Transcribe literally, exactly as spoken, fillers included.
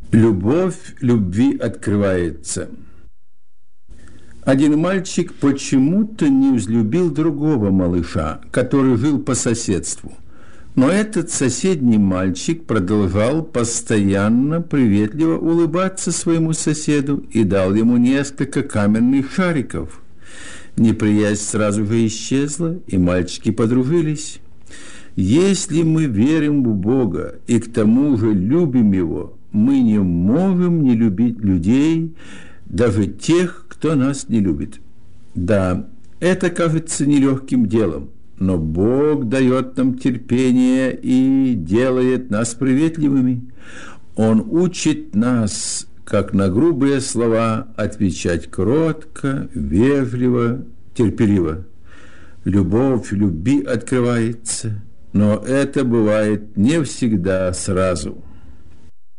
Любовь любви открывается. Один мальчик почему-то не взлюбил другого малыша, который жил по соседству. Но этот соседний мальчик продолжал постоянно приветливо улыбаться своему соседу и дал ему несколько каменных шариков. Неприязнь сразу же исчезла, и мальчики подружились. Если мы верим в Бога и к тому же любим Его, мы не можем не любить людей, даже тех, кто нас не любит. Да, это кажется нелегким делом, но Бог дает нам терпение и делает нас приветливыми. Он учит нас, как на грубые слова, отвечать кротко, вежливо, терпеливо. Любовь любви открывается, но это бывает не всегда сразу.